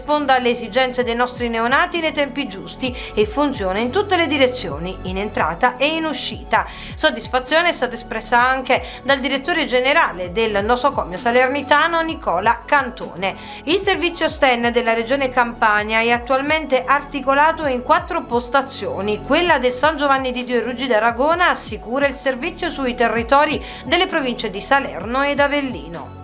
risponda alle esigenze dei nostri neonati nei tempi giusti e funziona in tutte le direzioni, in entrata e in uscita. Soddisfazione è stata espressa anche dal direttore generale del nosocomio salernitano Nicola Cantone. Il servizio STEN della regione Campania è attualmente articolato in 4 postazioni. Quella del San Giovanni di Dio e Ruggi d'Aragona assicura il servizio sui territori delle province di Salerno ed Avellino.